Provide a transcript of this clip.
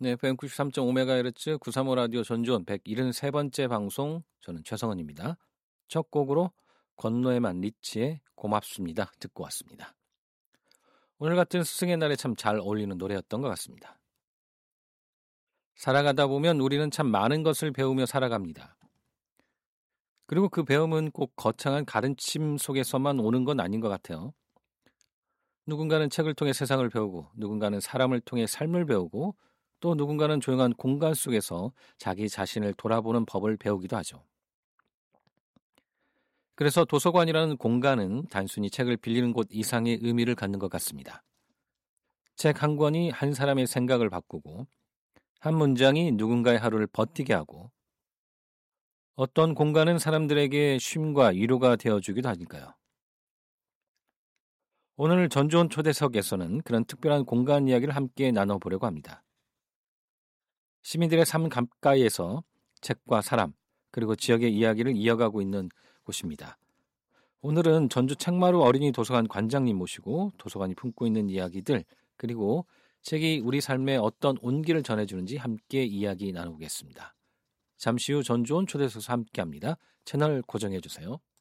네, FM 93.5MHz 935 라디오 전주원 173번째 방송, 저는 최성원입니다. 첫 곡으로 건노에만 리치의 고맙습니다 듣고 왔습니다. 오늘 같은 스승의 날에 참 잘 어울리는 노래였던 것 같습니다. 살아가다 보면 우리는 참 많은 것을 배우며 살아갑니다. 그리고 그 배움은 꼭 거창한 가르침 속에서만 오는 건 아닌 것 같아요. 누군가는 책을 통해 세상을 배우고, 누군가는 사람을 통해 삶을 배우고, 또 누군가는 조용한 공간 속에서 자기 자신을 돌아보는 법을 배우기도 하죠. 그래서 도서관이라는 공간은 단순히 책을 빌리는 곳 이상의 의미를 갖는 것 같습니다. 책 한 권이 한 사람의 생각을 바꾸고, 한 문장이 누군가의 하루를 버티게 하고, 어떤 공간은 사람들에게 쉼과 위로가 되어주기도 하니까요. 오늘 전주원 초대석에서는 그런 특별한 공간 이야기를 함께 나눠보려고 합니다. 시민들의 삶 가까이에서 책과 사람, 그리고 지역의 이야기를 이어가고 있는 곳입니다. 오늘은 전주 책마루 어린이 도서관 관장님 모시고 도서관이 품고 있는 이야기들, 그리고 책이 우리 삶에 어떤 온기를 전해주는지 함께 이야기 나누겠습니다. 잠시 후 전주원 초대석에서 함께합니다. 채널 고정해주세요.